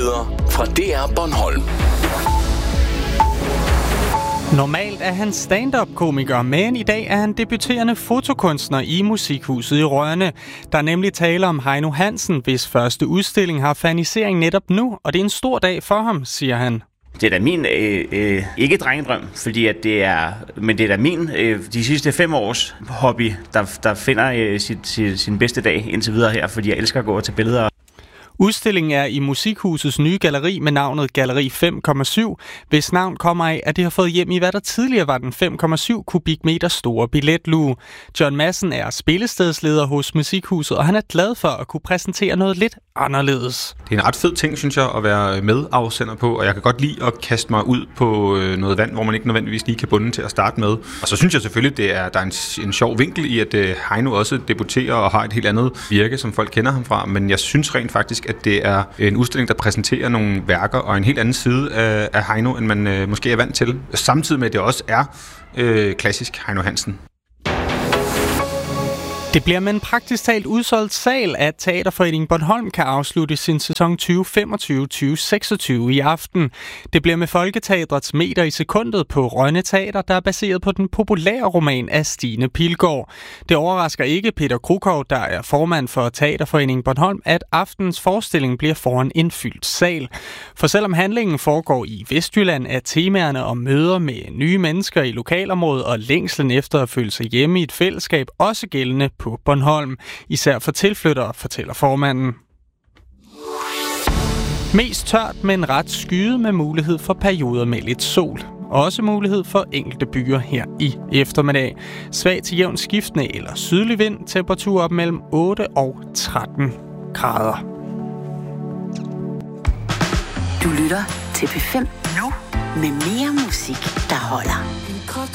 Nyheder fra DR Bornholm. Normalt er han stand-up-komiker, men i dag er han debuterende fotokunstner i Musikhuset i Rønne. Der er nemlig tale om Heino Hansen, hvis første udstilling har fanisering netop nu, og det er en stor dag for ham, siger han. Det er da min, ikke drengedrøm, fordi at det er da min, de sidste 5 års hobby, der finder sin bedste dag indtil videre her, fordi jeg elsker at gå og tage billeder. Udstillingen er i Musikhusets nye galleri med navnet Galleri 5,7, hvis navn kommer af, at det har fået hjem i, hvad der tidligere var den 5,7 kubikmeter store billetluge. John Madsen er spillestedsleder hos Musikhuset, og han er glad for at kunne præsentere noget lidt anderledes. Det er en ret fed ting, synes jeg, at være medafsender på, og jeg kan godt lide at kaste mig ud på noget vand, hvor man ikke nødvendigvis lige kan bunde til at starte med. Og så synes jeg selvfølgelig, der er en sjov vinkel i, at Heino også debuterer og har et helt andet virke, som folk kender ham fra, men jeg synes rent faktisk, at det er en udstilling, der præsenterer nogle værker og en helt anden side af Heino, end man måske er vant til. Samtidig med, at det også er klassisk Heino Hansen. Det bliver med en praktisk talt udsolgt sal, at Teaterforeningen Bornholm kan afslutte sin sæson 2025-2026 i aften. Det bliver med Folketeatrets Meter i sekundet på Rønne Teater, der er baseret på den populære roman af Stine Pilgaard. Det overrasker ikke Peter Krukov, der er formand for Teaterforeningen Bornholm, at aftens forestilling bliver foran en fyldt sal. For selvom handlingen foregår i Vestjylland, er temaerne om møder med nye mennesker i lokalområdet og længslen efter at føle sig hjemme i et fællesskab også gældende på Bornholm, især for tilflyttere, fortæller formanden. Mest tørt, men ret skyet med mulighed for perioder med lidt sol. Også mulighed for enkelte byer her i eftermiddag. Svag til jævn skiftende eller sydlig vind, temperatur op mellem 8 og 13 grader. Du lytter til P5 nu med mere musik, der holder.